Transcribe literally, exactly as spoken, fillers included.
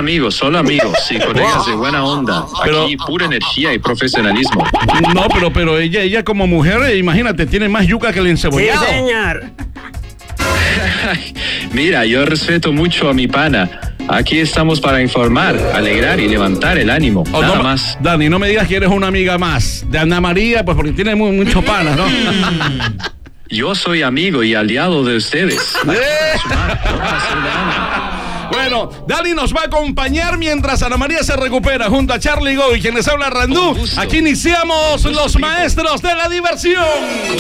amigos, solo amigos, sí, colegas de buena onda. Pero- Aquí pura energía y profesionalismo. No, pero, pero ella, ella como mujer, eh, imagínate, tiene más yuca que el Sí, encebollado. señor. Mira, yo respeto mucho a mi pana. Aquí estamos para informar, alegrar y levantar el ánimo. Oh, Nada no, más. Dani, no me digas que eres una amiga más de Ana María, pues porque tiene muy, mucho panas, ¿no? Yo soy amigo y aliado de ustedes. Bueno, Dani nos va a acompañar mientras Ana María se recupera junto a Charlie Go y quienes habla Randú. Con gusto. Aquí iniciamos Con gusto, los tipo. maestros de la diversión.